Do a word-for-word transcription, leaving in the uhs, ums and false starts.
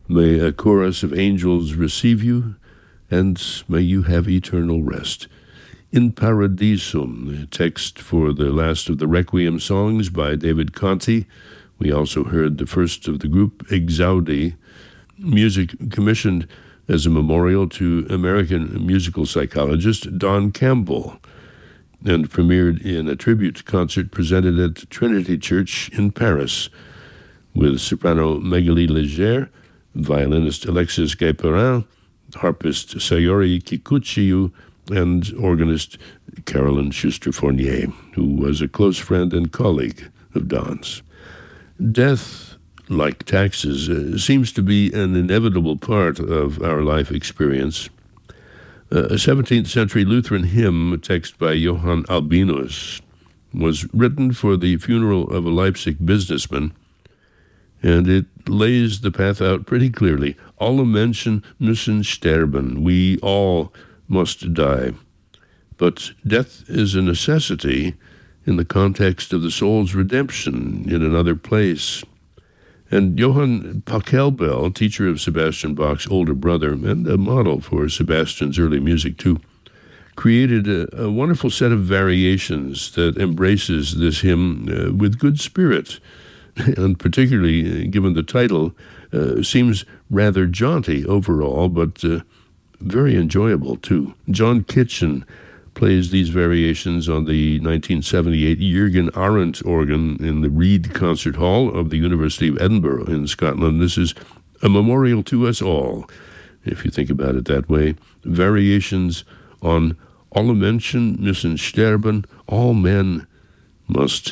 May a chorus of angels receive you, and may you have eternal rest. In Paradisum, the text for the last of the Requiem songs by David Conti. We also heard the first of the group, Exaudi, music commissioned as a memorial to American musical psychologist Don Campbell, and premiered in a tribute concert presented at Trinity Church in Paris, with soprano Magali Leger, violinist Alexis Guéperin, harpist Sayori Kikuchiyu, and organist Carolyn Schuster-Fournier, who was a close friend and colleague of Don's. Death, like taxes, uh, seems to be an inevitable part of our life experience. Uh, a seventeenth century Lutheran hymn, a text by Johann Albinus, was written for the funeral of a Leipzig businessman, and it lays the path out pretty clearly. Alle Menschen müssen sterben. We all must die. But death is a necessity in the context of the soul's redemption in another place. And Johann Pachelbel, teacher of Sebastian Bach's older brother and a model for Sebastian's early music too, created a, a wonderful set of variations that embraces this hymn uh, with good spirit, and particularly, uh, given the title, uh, seems rather jaunty overall, but uh, very enjoyable too. John Kitchen plays these variations on the nineteen seventy-eight Jürgen Arendt organ in the Reed Concert Hall of the University of Edinburgh in Scotland. This is a memorial to us all, if you think about it that way. Variations on Alle Menschen müssen sterben, all men must